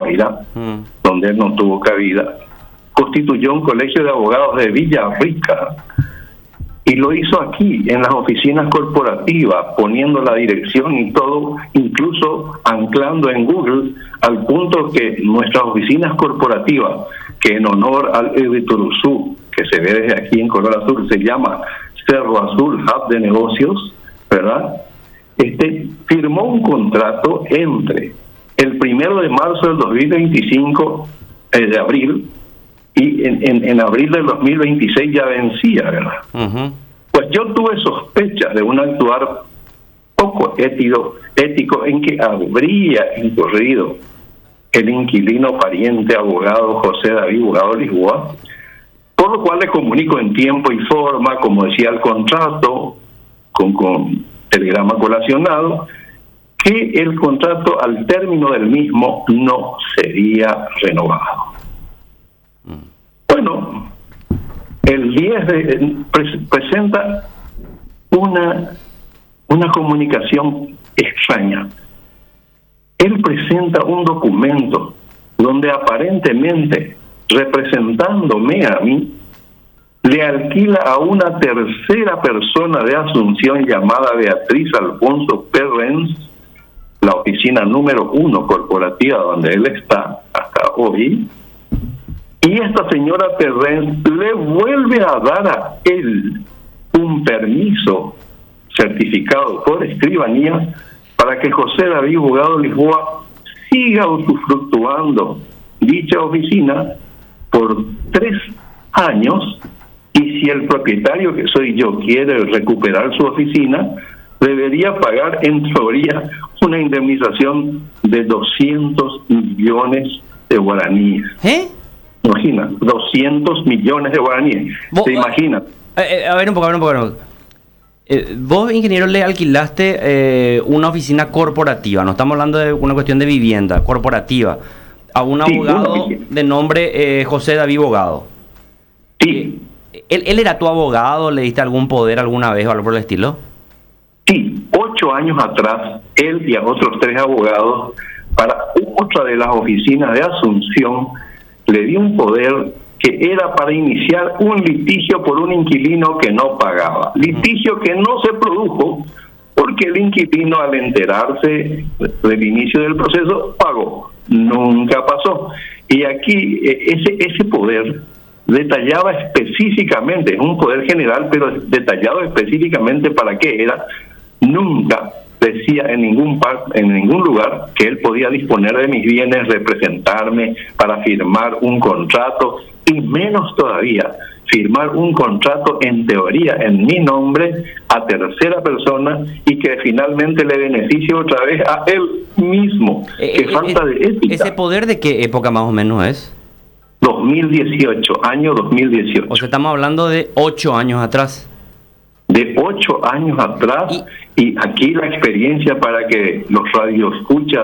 Guairá, donde él no tuvo cabida, constituyó un colegio de abogados de Villarrica y lo hizo aquí, en las oficinas corporativas, poniendo la dirección y todo, incluso anclando en Google, al punto que nuestras oficinas corporativas, que en honor al Evituruzú, que se ve desde aquí en Color Azul, se llama Cerro Azul Hub de Negocios, ¿verdad? Firmó un contrato entre el 1 de marzo del 2025, de abril, y en abril del 2026 ya vencía, ¿verdad? Uh-huh. Pues yo tuve sospechas de un actuar poco ético en que habría incurrido el inquilino pariente abogado José David Bogado Lisboa, por lo cual le comunico en tiempo y forma, como decía el contrato, con telegrama colacionado, que el contrato al término del mismo no sería renovado. Bueno, el 10 presenta una comunicación extraña. Él presenta un documento donde aparentemente, representándome a mí, le alquila a una tercera persona de Asunción llamada Beatriz Alfonso Perrens, la oficina número 1 corporativa donde él está hasta hoy, y esta señora Perrens le vuelve a dar a él un permiso certificado por escribanía para que José David Bogado Lisboa siga usufructuando dicha oficina por 3 años, y si el propietario, que soy yo, quiere recuperar su oficina, debería pagar en teoría una indemnización de 200 millones de guaraníes. Imagina, 200 millones de guaraníes. ¿Se imagina? A ver un poco. Vos, ingeniero, le alquilaste una oficina corporativa, no estamos hablando de una cuestión de vivienda, corporativa, a un abogado de nombre José David Bogado. Sí. ¿Él era tu abogado? ¿Le diste algún poder alguna vez o algo por el estilo? Sí, 8 años atrás, él y a otros 3 abogados, para otra de las oficinas de Asunción, le dio un poder que era para iniciar un litigio por un inquilino que no pagaba. Litigio que no se produjo porque el inquilino, al enterarse del inicio del proceso, pagó. Nunca pasó. Y aquí ese poder detallaba específicamente, es un poder general, pero detallado específicamente para qué era. Nunca decía en ningún lugar que él podía disponer de mis bienes, representarme para firmar un contrato, y menos todavía firmar un contrato en teoría en mi nombre a tercera persona y que finalmente le beneficie otra vez a él mismo. ¡Qué falta de ética! ¿Ese poder de qué época más o menos es? 2018, año 2018. O sea, estamos hablando de 8 años atrás. De 8 años atrás, y aquí la experiencia para que los radioescuchas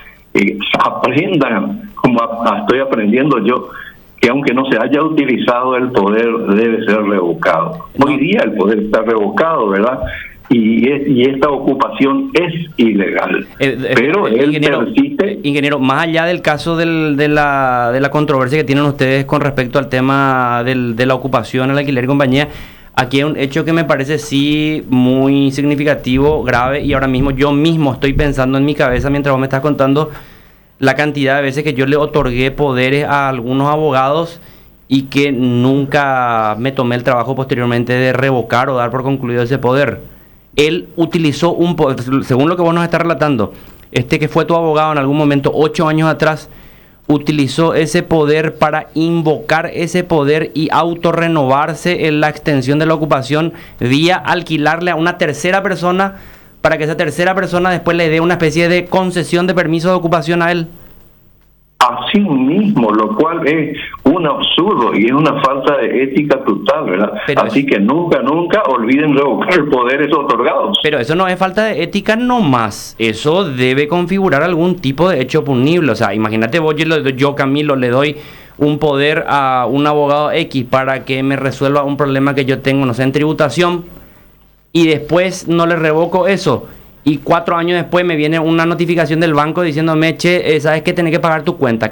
aprendan, como estoy aprendiendo yo, que aunque no se haya utilizado el poder, debe ser revocado. No. Hoy día el poder está revocado, ¿verdad? Y esta ocupación es ilegal. Pero él persiste. Ingeniero, más allá del caso de la controversia que tienen ustedes con respecto al tema de la ocupación, el alquiler y compañía, aquí hay un hecho que me parece sí muy significativo, grave, y ahora mismo yo mismo estoy pensando en mi cabeza mientras vos me estás contando la cantidad de veces que yo le otorgué poderes a algunos abogados y que nunca me tomé el trabajo posteriormente de revocar o dar por concluido ese poder. Él utilizó un poder, según lo que vos nos estás relatando, que fue tu abogado en algún momento 8 años atrás, utilizó ese poder para invocar ese poder y autorrenovarse en la extensión de la ocupación vía alquilarle a una tercera persona para que esa tercera persona después le dé una especie de concesión de permiso de ocupación a él. Así mismo, lo cual es un absurdo y es una falta de ética total, ¿verdad? Así que nunca olviden revocar poderes otorgados. Pero eso no es falta de ética nomás, eso debe configurar algún tipo de hecho punible. O sea, imagínate vos, yo Camilo, le doy un poder a un abogado X para que me resuelva un problema que yo tengo, no sé, en tributación, y después no le revoco eso. Y 4 años después me viene una notificación del banco diciéndome, che, sabes que tenés que pagar tu cuenta.